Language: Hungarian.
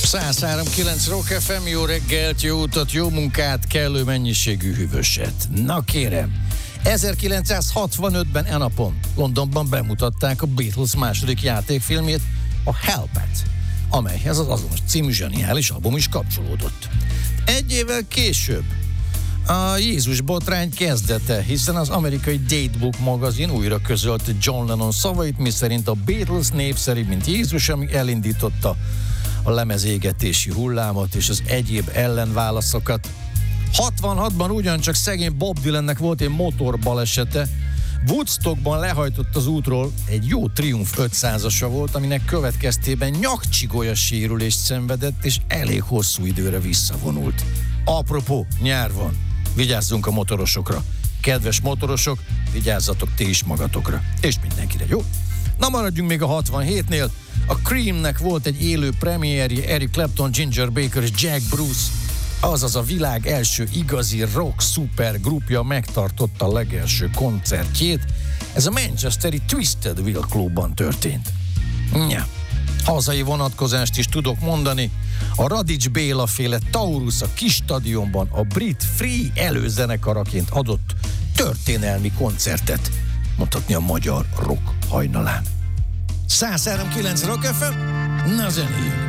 103.9 Rock FM, jó reggelt, jó utat, jó munkát, kellő mennyiségű hűvöset. Na kérem, 1965-ben e napon Londonban bemutatták a Beatles második játékfilmét, a Helpet, amelyhez az azonos című zseniális album is kapcsolódott. Egy évvel később a Jézus botrány kezdete, hiszen az amerikai Datebook magazin újra közölte John Lennon szavait, miszerint a Beatles népszerűbb, mint Jézus, ami elindította a lemezégetési hullámot és az egyéb ellenválaszokat. 66-ban ugyancsak szegény Bob Dylannek volt egy motorbalesete. Woodstockban lehajtott az útról, egy jó Triumph 500-asa volt, aminek következtében nyakcsigolya sérülést szenvedett, és elég hosszú időre visszavonult. Apropó, nyár van, vigyázzunk a motorosokra. Kedves motorosok, vigyázzatok ti is magatokra. És mindenkire, jó? Na, maradjunk még a 67-nél. A Creamnek volt egy élő premierje, Eric Clapton, Ginger Baker és Jack Bruce, azaz a világ első igazi rock szupergrupja megtartotta a legelső koncertjét. Ez a manchesteri Twisted Wheel klubban történt. Ja. Hazai vonatkozást is tudok mondani. A Radics Béla féle Taurus a kis stadionban a Brit Free előzenekaraként adott történelmi koncertet, mondhatni a magyar rock hajnalán. 103.9 Rock FM, na zenéjünk!